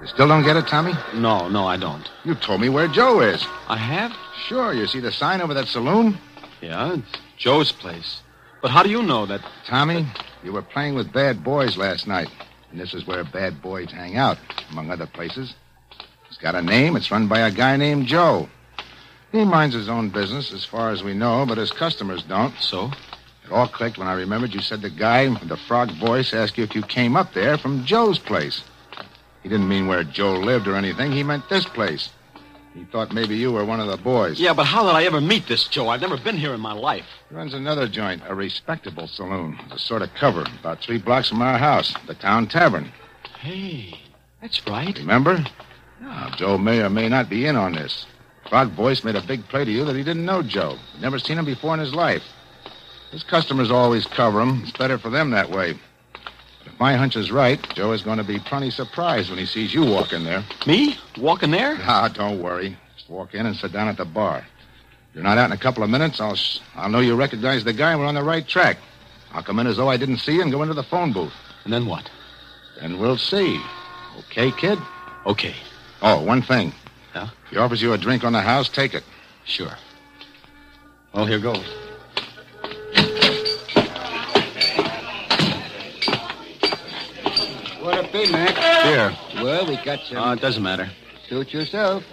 You still don't get it, Tommy? No, I don't. You told me where Joe is. I have? Sure, you see the sign over that saloon? Yeah, it's Joe's place. But how do you know that? Tommy, you were playing with bad boys last night. And this is where bad boys hang out, among other places. It's got a name. It's run by a guy named Joe. He minds his own business, as far as we know, but his customers don't. So? It all clicked when I remembered you said the guy with the frog voice asked you if you came up there from Joe's place. He didn't mean where Joe lived or anything. He meant this place. He thought maybe you were one of the boys. Yeah, but how did I ever meet this Joe? I've never been here in my life. He runs another joint, a respectable saloon. It's a sort of cover, about 3 blocks from our house, the Town Tavern. Hey, that's right. Remember? Now, Joe may or may not be in on this. Frog Voice made a big play to you that he didn't know Joe. He'd never seen him before in his life. His customers always cover him. It's better for them that way. But if my hunch is right, Joe is going to be plenty surprised when he sees you walk in there. Me? Walking there? Ah, don't worry. Just walk in and sit down at the bar. If you're not out in a couple of minutes, I'll know you recognize the guy and we're on the right track. I'll come in as though I didn't see you and go into the phone booth. And then what? Then we'll see. Okay, kid? Okay. Oh, one thing. Yeah? If he offers you a drink on the house, take it. Sure. Well, here goes. What'll it be, Mac? Here. Well, we got some. It doesn't matter. Suit yourself.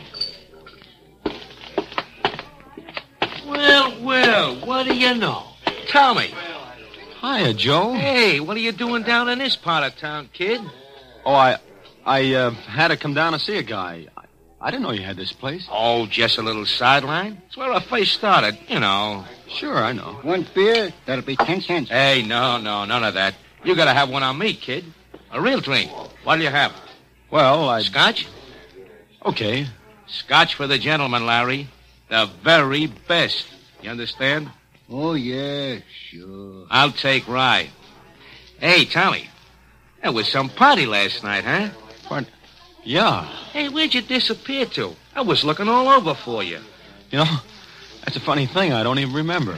Well, what do you know? Tell me. Hiya, Joe. Hey, what are you doing down in this part of town, kid? Oh, I had to come down to see a guy. I didn't know you had this place. Oh, just a little sideline. It's where I first started, you know. Sure, I know. One beer, that'll be 10 cents. Hey, no, none of that. You gotta have one on me, kid. A real drink. What'll you have? Well, Scotch? Okay. Scotch for the gentleman, Larry. The very best. You understand? Oh, yeah, sure. I'll take rye. Hey, Tommy. There was some party last night, huh? What? Yeah. Hey, where'd you disappear to? I was looking all over for you. You know, that's a funny thing. I don't even remember.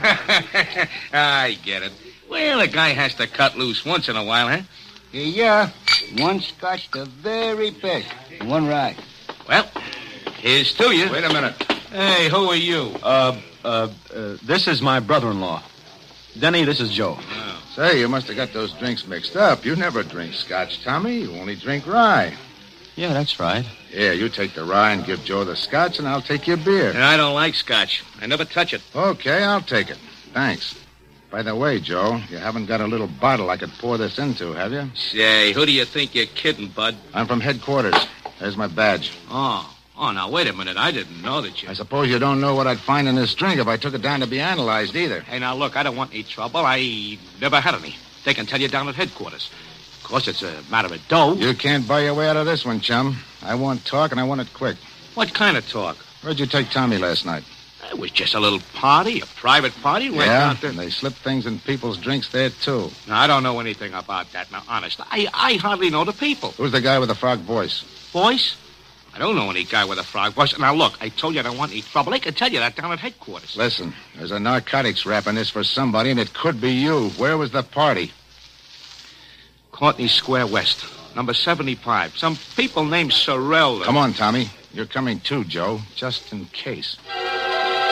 I get it. Well, a guy has to cut loose once in a while, huh? Yeah. One Scotch, the very best. And one rye. Well, here's to you. Wait a minute. Hey, who are you? This is my brother-in-law. Denny, this is Joe. Oh. Say, you must have got those drinks mixed up. You never drink scotch, Tommy. You only drink rye. Yeah, that's right. Yeah, you take the rye and give Joe the scotch, and I'll take your beer. And I don't like scotch. I never touch it. Okay, I'll take it. Thanks. By the way, Joe, you haven't got a little bottle I could pour this into, have you? Say, who do you think you're kidding, bud? I'm from headquarters. There's my badge. Oh, now, wait a minute. I didn't know that you... I suppose you don't know what I'd find in this drink if I took it down to be analyzed either. Hey, now, look, I don't want any trouble. I never had any. They can tell you down at headquarters. Of course, it's a matter of dough. You can't buy your way out of this one, chum. I want talk, and I want it quick. What kind of talk? Where'd you take Tommy last night? It was just a little party, a private party. Went out there. And they slip things in people's drinks there, too. Now, I don't know anything about that. Now, honest, I hardly know the people. Who's the guy with the frog voice? Voice? I don't know any guy with a frog voice. Now, look, I told you I don't want any trouble. They can tell you that down at headquarters. Listen, there's a narcotics rap in this for somebody, and it could be you. Where was the party? Courtney Square West, number 75. Some people named Sorrell. Come on, Tommy. You're coming too, Joe, just in case.